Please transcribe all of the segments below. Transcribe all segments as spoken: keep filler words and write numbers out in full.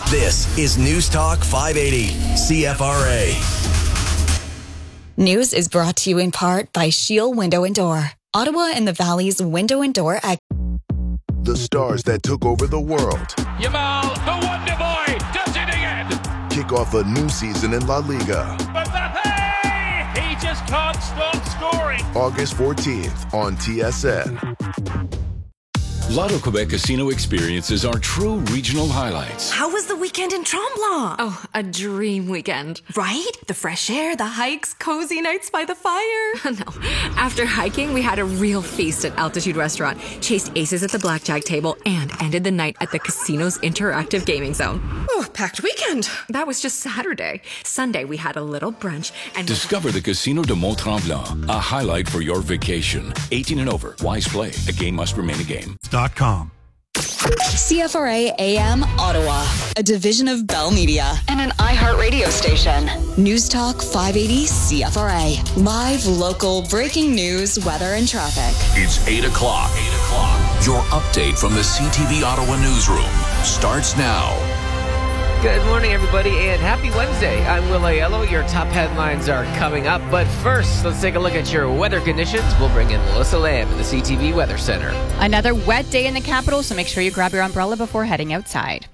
This is News Talk five eighty, C F R A. News is brought to you in part by Shield Window and Door, Ottawa and the Valley's window and door. Ag- the stars that took over the world. Yamal, the Wonder Boy, does it again. Kick off a new season in La Liga. Mbappe, he just can't stop scoring. August fourteenth on T S N. Lotto Quebec Casino experiences are true regional highlights. How was the weekend in Tremblant? Oh, a dream weekend. Right? The fresh air, the hikes, cozy nights by the fire. No. After hiking, we had a real feast at Altitude Restaurant, chased aces at the blackjack table, and ended the night at the casino's interactive gaming zone. Oh, packed weekend. That was just Saturday. Sunday, we had a little brunch and... Discover the Casino de Mont-Tremblant, a highlight for your vacation. eighteen and over. Wise play. A game must remain a game. .com. C F R A A M Ottawa, a division of Bell Media and an iHeartRadio station. News Talk five eighty C F R A. Live, local, breaking news, weather, and traffic. It's eight o'clock. eight o'clock. Your update from the C T V Ottawa newsroom starts now. Good morning, everybody, and happy Wednesday. I'm Will Aiello. Your top headlines are coming up, but first, let's take a look at your weather conditions. We'll bring in Melissa Lamb in the C T V Weather Center. Another wet day in the capital, so make sure you grab your umbrella before heading outside.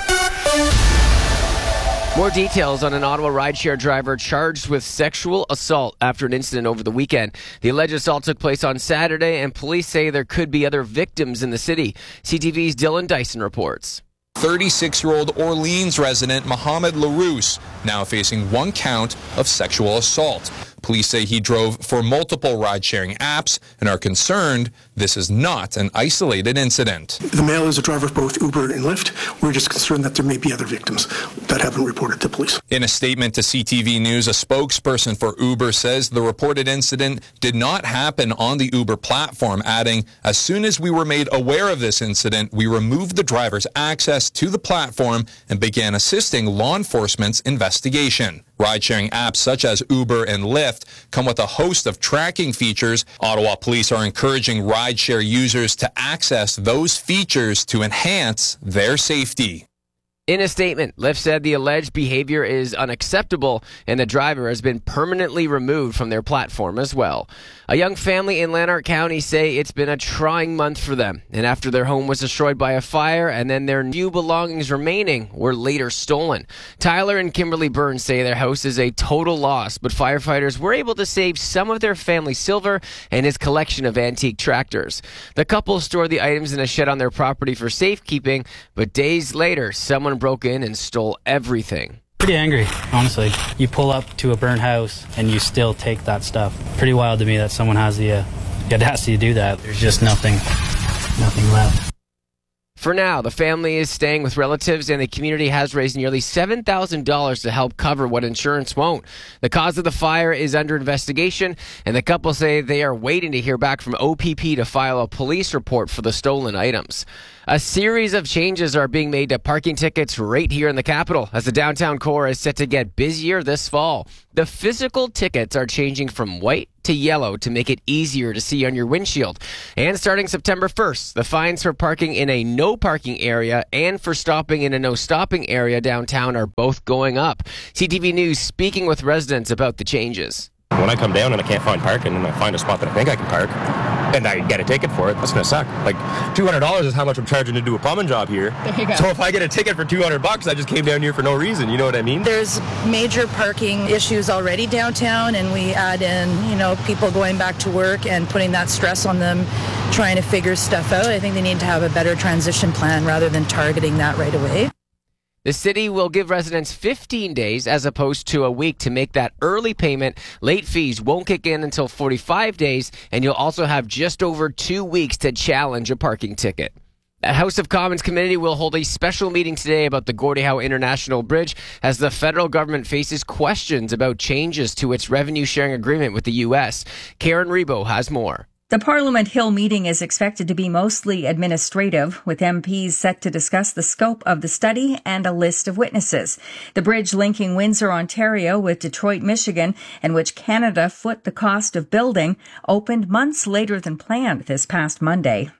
More details on an Ottawa rideshare driver charged with sexual assault after an incident over the weekend. The alleged assault took place on Saturday, and police say there could be other victims in the city. C T V's Dylan Dyson reports. thirty-six-year-old Orleans resident Mohamed LaRousse now facing one count of sexual assault. Police say he drove for multiple ride-sharing apps and are concerned this is not an isolated incident. The male is a driver of both Uber and Lyft. We're just concerned that there may be other victims that haven't reported to police. In a statement to C T V News, a spokesperson for Uber says the reported incident did not happen on the Uber platform, adding, "As soon as we were made aware of this incident, we removed the driver's access to the platform and began assisting law enforcement's investigation." Ride-sharing apps such as Uber and Lyft come with a host of tracking features. Ottawa police are encouraging rideshare users to access those features to enhance their safety. In a statement, Lyft said the alleged behavior is unacceptable and the driver has been permanently removed from their platform as well. A young family in Lanark County say it's been a trying month for them, and after their home was destroyed by a fire and then their few belongings remaining were later stolen. Tyler and Kimberly Burns say their house is a total loss, but firefighters were able to save some of their family silver and his collection of antique tractors. The couple stored the items in a shed on their property for safekeeping, but days later, someone broke in and stole everything. Pretty angry, honestly. You pull up to a burnt house and you still take that stuff. Pretty wild to me that someone has the, uh, the audacity to do that. There's just nothing, nothing left. For now, the family is staying with relatives and the community has raised nearly seven thousand dollars to help cover what insurance won't. The cause of the fire is under investigation, and the couple say they are waiting to hear back from O P P to file a police report for the stolen items. A series of changes are being made to parking tickets right here in the capital as the downtown core is set to get busier this fall. The physical tickets are changing from white to yellow to make it easier to see on your windshield. And starting September first, the fines for parking in a no parking area and for stopping in a no stopping area downtown are both going up. C T V News speaking with residents about the changes. When I come down and I can't find parking and I find a spot that I think I can park and I get a ticket for it, that's going to suck. Like two hundred dollars is how much I'm charging to do a plumbing job here. There you go. So if I get a ticket for two hundred bucks, I just came down here for no reason. You know what I mean? There's major parking issues already downtown, and we add in, you know, people going back to work and putting that stress on them trying to figure stuff out. I think they need to have a better transition plan rather than targeting that right away. The city will give residents fifteen days as opposed to a week to make that early payment. Late fees won't kick in until forty-five days, and you'll also have just over two weeks to challenge a parking ticket. The House of Commons committee will hold a special meeting today about the Gordie Howe International Bridge as the federal government faces questions about changes to its revenue sharing agreement with the U S. Karen Rebo has more. The Parliament Hill meeting is expected to be mostly administrative, with M Ps set to discuss the scope of the study and a list of witnesses. The bridge linking Windsor, Ontario with Detroit, Michigan, and which Canada foot the cost of building, opened months later than planned this past Monday.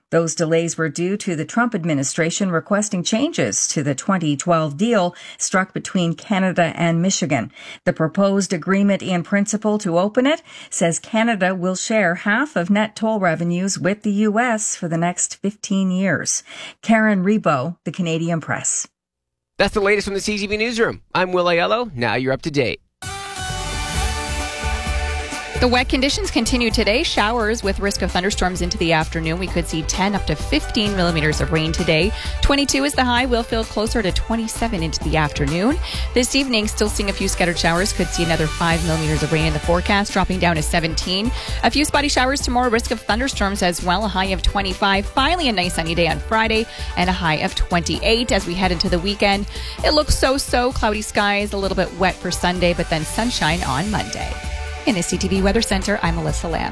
Those delays were due to the Trump administration requesting changes to the twenty twelve deal struck between Canada and Michigan. The proposed agreement in principle to open it says Canada will share half of net toll revenues with the U S for the next fifteen years. Karen Rebo, The Canadian Press. That's the latest from the C T V Newsroom. I'm Will Aiello. Now you're up to date. The wet conditions continue today. Showers with risk of thunderstorms into the afternoon. We could see ten up to fifteen millimeters of rain today. twenty-two is the high. Will feel closer to twenty-seven into the afternoon. This evening, still seeing a few scattered showers. Could see another five millimeters of rain in the forecast, dropping down to seventeen. A few spotty showers tomorrow. Risk of thunderstorms as well. A high of twenty-five. Finally, a nice sunny day on Friday and a high of twenty-eight as we head into the weekend. It looks so-so. Cloudy skies, a little bit wet for Sunday, but then sunshine on Monday. In the C T V Weather Center, I'm Melissa Lamb.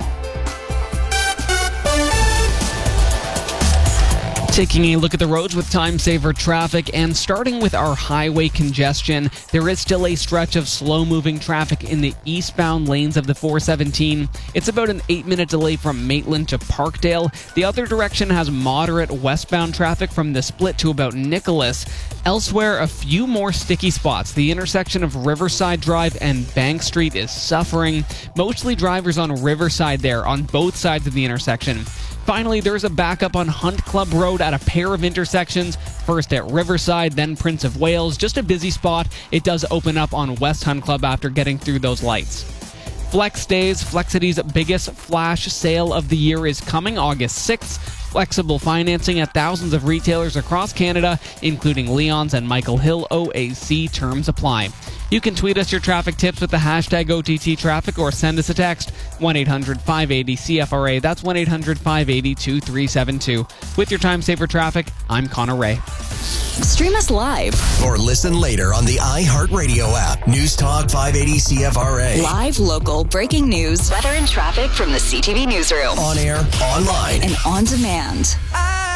Taking a look at the roads with time saver traffic and starting with our highway congestion, there is still a stretch of slow-moving traffic in the eastbound lanes of the four seventeen. It's about an eight-minute delay from Maitland to Parkdale. The other direction has moderate westbound traffic from the split to about Nicholas. Elsewhere, a few more sticky spots. The intersection of Riverside Drive and Bank Street is suffering. Mostly drivers on Riverside there on both sides of the intersection. Finally, there's a backup on Hunt Club Road at a pair of intersections. First at Riverside, then Prince of Wales. Just a busy spot. It does open up on West Hunt Club after getting through those lights. Flex Days, Flexity's biggest flash sale of the year is coming August sixth. Flexible financing at thousands of retailers across Canada, including Leon's and Michael Hill. O A C terms apply. You can tweet us your traffic tips with the hashtag O T T traffic or send us a text, one eight hundred five eight zero C F R A. That's one eight hundred five eight zero two three seven two. With your time saver traffic, I'm Connor Ray. Stream us live or listen later on the iHeartRadio app. News Talk five eighty C F R A. Live, local, breaking news, weather and traffic from the C T V Newsroom. On air, online, and on demand.